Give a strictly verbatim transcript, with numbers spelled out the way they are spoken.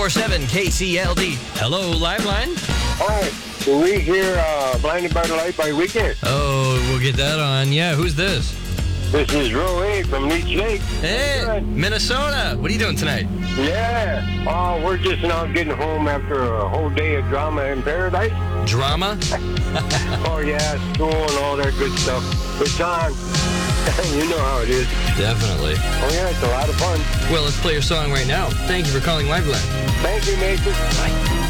four seven K C L D. Hello, Liveline. Hi, can we hear uh, Blinded by the Light by Weekend? Oh, we'll get that on. Yeah, who's this? This is Roe from Leech Lake. Hey, Minnesota. What are you doing tonight? Yeah. Oh, we're just now getting home after a whole day of drama in paradise. Drama? Oh, yeah, school and all that good stuff. It's on. You know how it is. Definitely. Oh, yeah, it's a lot of fun. Well, let's play your song right now. Thank you for calling Liveline. Thank you, Nathan. Bye.